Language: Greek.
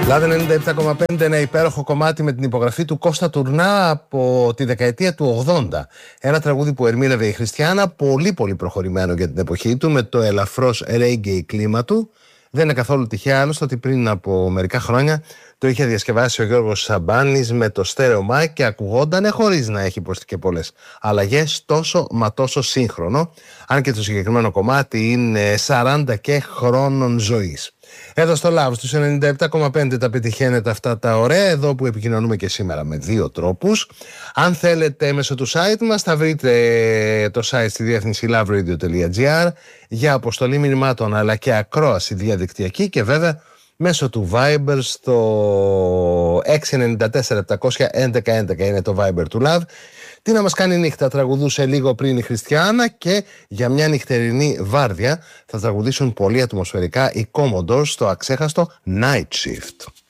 Λάδε 97,5, ένα υπέροχο κομμάτι με την υπογραφή του Κώστα Τουρνά από τη δεκαετία του 80. Ένα τραγούδι που ερμήνευε η Χριστιάνα, πολύ προχωρημένο για την εποχή του, με το ελαφρώς reggae κλίμα του. Δεν είναι καθόλου τυχαία άλλωστε ότι πριν από μερικά χρόνια το είχε διασκευάσει ο Γιώργος Σαμπάνης με το στέρεο mic και ακουγόντανε χωρίς να έχει υποστεί και πολλές αλλαγές, τόσο σύγχρονο, αν και το συγκεκριμένο κομμάτι είναι 40 και χρόνων ζωής. Εδώ στο Love στους 97,5 τα πετυχαίνετε αυτά τα ωραία, εδώ που επικοινωνούμε και σήμερα με δύο τρόπους. Αν θέλετε μέσω του site μας θα βρείτε το site στη διεύθυνση loveradio.gr για αποστολή μηνυμάτων αλλά και ακρόαση διαδικτυακή, και βέβαια μέσω του Viber στο 694-711-11 είναι το Viber του Love. Τι να μας κάνει νύχτα τραγουδούσε λίγο πριν η Χριστιάνα, και για μια νυχτερινή βάρδια θα τραγουδήσουν πολύ ατμοσφαιρικά οι Commodores στο αξέχαστο Night Shift.